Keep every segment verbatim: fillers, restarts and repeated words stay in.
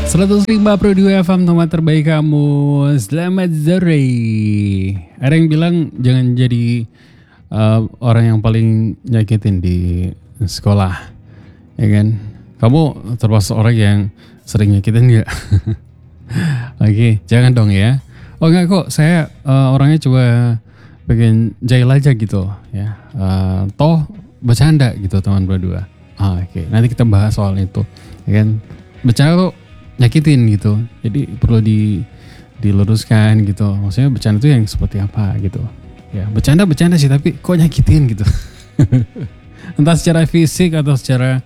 seratus lima koma dua F M tempat terbaik kamu. Selamat sore. Ada yang bilang jangan jadi uh, orang yang paling nyakitin di sekolah, ya kan? Kamu termasuk orang yang sering nyakitin gak? Oke, jangan dong ya. Oh enggak kok, saya uh, orangnya coba pengen jail aja gitu ya. Uh, toh bercanda gitu teman berdua. Ah, oke, nanti kita bahas soal itu, ya kan? Bercanda kok nyakitin gitu, jadi perlu di diluruskan gitu. Maksudnya bercanda itu yang seperti apa gitu ya. Bercanda bercanda sih, tapi kok nyakitin gitu. Entah secara fisik atau secara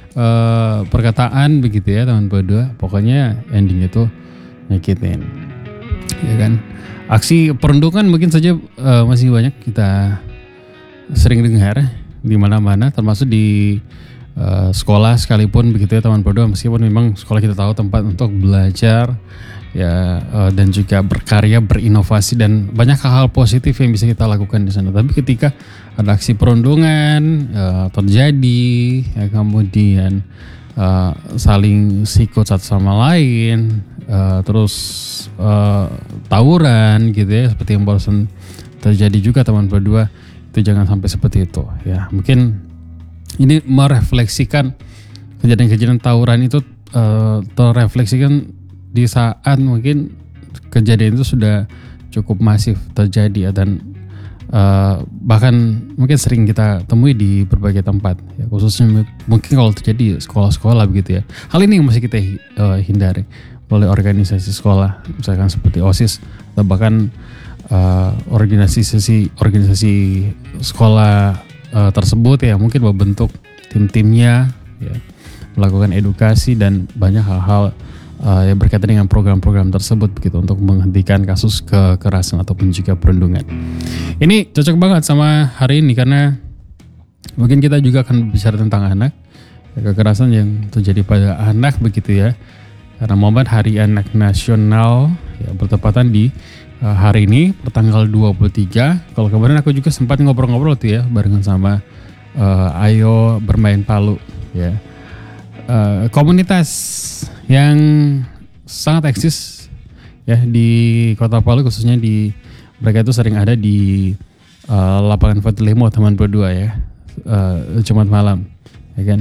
uh, perkataan begitu ya teman berdua. Pokoknya endingnya tuh nyakitin, ya kan. Aksi perundungan mungkin saja uh, masih banyak kita sering dengar di mana-mana, termasuk di Uh, sekolah sekalipun begitu ya teman berdua, meskipun memang sekolah kita tahu tempat untuk belajar ya uh, dan juga berkarya, berinovasi dan banyak hal-hal positif yang bisa kita lakukan di sana. Tapi ketika ada aksi perundungan uh, terjadi ya, kemudian uh, saling sikut satu sama lain, uh, terus uh, tawuran gitu ya, seperti yang barusan terjadi juga teman berdua, itu jangan sampai seperti itu ya. Mungkin ini merefleksikan kejadian-kejadian tawuran itu uh, terrefleksikan di saat mungkin kejadian itu sudah cukup masif terjadi dan uh, bahkan mungkin sering kita temui di berbagai tempat ya, khususnya mungkin kalau terjadi sekolah-sekolah begitu ya. Hal ini yang masih kita uh, hindari oleh organisasi sekolah, misalkan seperti OSIS atau bahkan uh, organisasi organisasi sekolah Uh, tersebut ya, mungkin membentuk tim-timnya ya, melakukan edukasi dan banyak hal-hal uh, yang berkaitan dengan program-program tersebut begitu untuk menghentikan kasus kekerasan ataupun juga perundungan. Ini cocok banget sama hari ini karena mungkin kita juga akan bicara tentang anak ya, kekerasan yang terjadi pada anak begitu ya, karena momen Hari Anak Nasional ya, bertepatan di Uh, hari ini pertanggal dua puluh tiga. Kalau kemarin aku juga sempat ngobrol-ngobrol tuh ya barengan sama uh, Ayo Bermain Palu ya. Uh, komunitas yang sangat eksis ya di Kota Palu, khususnya di mereka itu sering ada di uh, lapangan Fatilemo teman berdua ya. Uh, Jumat malam ya kan.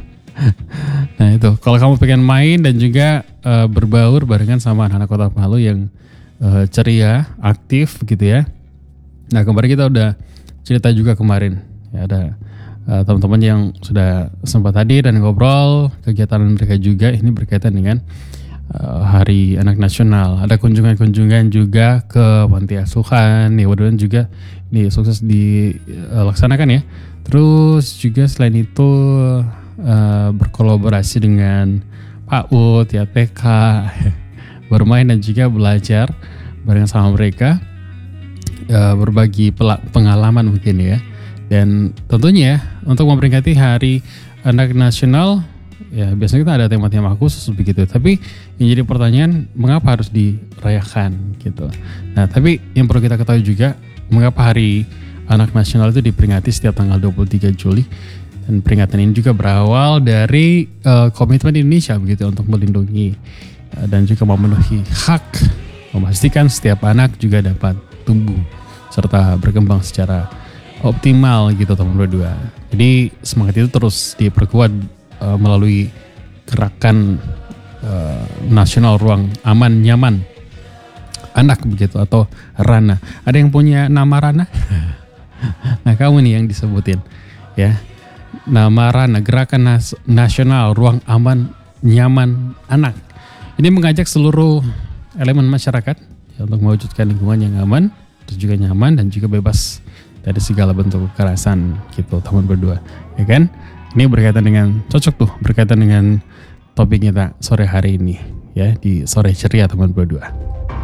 Nah itu kalau kamu pengen main dan juga uh, berbaur barengan sama anak-anak Kota Palu yang Uh, ceria, aktif gitu ya. Nah kemarin kita udah cerita juga kemarin ya, ada uh, teman-teman yang sudah sempat hadir dan ngobrol kegiatan mereka juga. Ini berkaitan dengan uh, Hari Anak Nasional. Ada kunjungan-kunjungan juga ke panti asuhan ya, mudah-mudahan juga ini sukses dilaksanakan ya. Terus juga selain itu uh, berkolaborasi dengan PAUD ya, T K bermain dan juga belajar bareng sama mereka, e, berbagi pelak, pengalaman mungkin ya. Dan tentunya untuk memperingati Hari Anak Nasional ya, biasanya kita ada tema-tema khusus begitu. Tapi yang jadi pertanyaan, mengapa harus dirayakan gitu. Nah tapi yang perlu kita ketahui juga, mengapa Hari Anak Nasional itu diperingati setiap tanggal dua puluh tiga Juli. Dan peringatan ini juga berawal dari e, komitmen Indonesia begitu untuk melindungi dan juga memenuhi hak, memastikan setiap anak juga dapat tumbuh serta berkembang secara optimal gitu teman berdua. Jadi semangat itu terus diperkuat uh, melalui gerakan uh, nasional ruang aman nyaman anak begitu atau Rana. Ada yang punya nama Rana? Nah kamu nih yang disebutin ya, nama Rana, gerakan nas- nasional ruang aman nyaman anak. Ini mengajak seluruh elemen masyarakat ya, untuk mewujudkan lingkungan yang aman, terus juga nyaman dan juga bebas dari segala bentuk kekerasan gitu teman berdua, ya kan? Ini berkaitan dengan cocok tuh berkaitan dengan topik kita sore hari ini ya, di sore ceria teman berdua.